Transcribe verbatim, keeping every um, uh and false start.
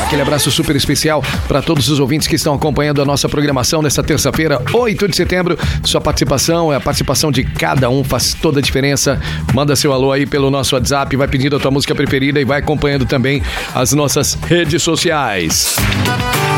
Aquele abraço super especial para todos os ouvintes que estão acompanhando a nossa programação nessa terça-feira, oito de setembro. Sua participação, a participação de cada um faz toda a diferença. Manda seu alô aí pelo nosso WhatsApp, vai pedindo a tua música preferida e vai acompanhando também as nossas redes sociais.